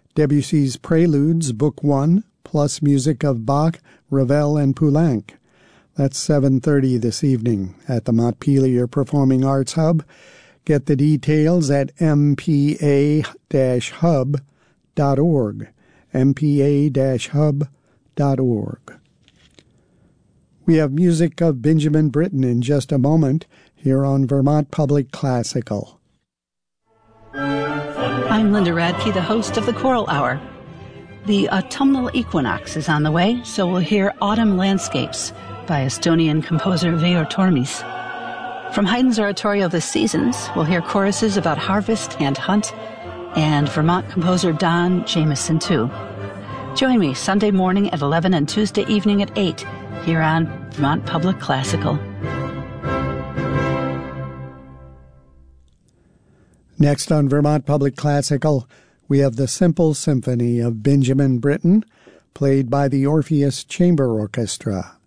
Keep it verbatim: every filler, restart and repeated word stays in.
Debussy's Preludes, Book one, plus music of Bach, Ravel, and Poulenc. That's seven thirty this evening at the Montpelier Performing Arts Hub. Get the details at m p a dash hub dot org, m p a dash hub dot org. We have music of Benjamin Britten in just a moment here on Vermont Public Classical. I'm Linda Radke, the host of the Choral Hour. The autumnal equinox is on the way, so we'll hear Autumn Landscapes by Estonian composer Veer Tormis. From Haydn's oratorio The Seasons, we'll hear choruses about harvest and hunt, and Vermont composer Don Jamieson, too. Join me Sunday morning at eleven and Tuesday evening at eight here on Vermont Public Classical. Next on Vermont Public Classical, we have the Simple Symphony of Benjamin Britten, played by the Orpheus Chamber Orchestra.